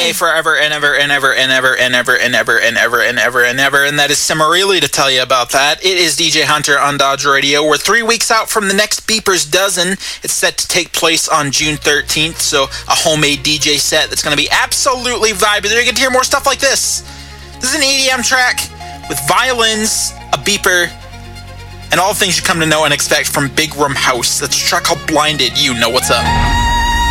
day forever and ever and ever and ever and ever and ever and ever and ever and ever, and that is Cimarelli to tell you about that. It is DJ Hunter on Dodge Radio. We're 3 weeks out from the next Beepers Dozen. It's set to take place on June 13th, so a homemade DJ set that's going to be absolutely vibey. You're going to hear more stuff like this. This is an EDM track with violins, a beeper, and all the things you come to know and expect from Big Room House. That's a track called Blinded. You know what's up.